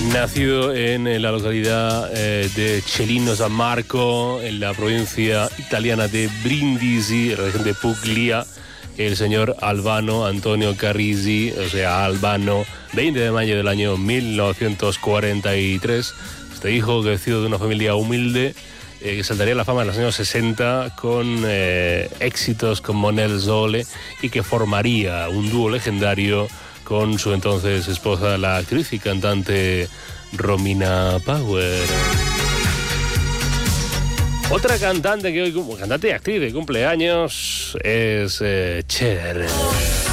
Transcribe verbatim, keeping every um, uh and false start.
Nacido en la localidad eh, de Celino San Marco, en la provincia italiana de Brindisi, región de Puglia, el señor Albano Antonio Carrisi, o sea, Albano, veinte de mayo del año mil novecientos cuarenta y tres. Este hijo crecido de una familia humilde, eh, que saltaría a la fama en los años sesenta con eh, éxitos como Nel Sole, y que formaría un dúo legendario con su entonces esposa, la actriz y cantante Romina Power. Otra cantante que hoy, cantante y actriz de cumpleaños, es eh, Cher.